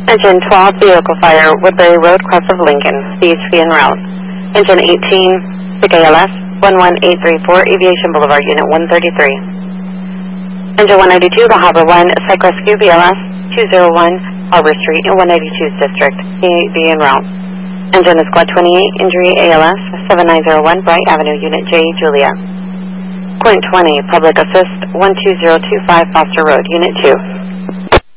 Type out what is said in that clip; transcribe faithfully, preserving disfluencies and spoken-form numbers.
Engine twelve, vehicle fire, Woodbury Road, cross of Lincoln, C H V en route. Engine eighteen, P K L S, one one eight three four, Aviation Boulevard, Unit one thirty-three. Engine one ninety-two, La Habra one, Psych Rescue, B L S, two oh one, Harbor Street, in one ninety-two's District, C A V en route. Engine is Squad twenty-eight, Injury A L S, seven nine zero one, Bright Avenue, Unit J, Julia. Point twenty, Public Assist, one two zero two five, Foster Road, Unit two.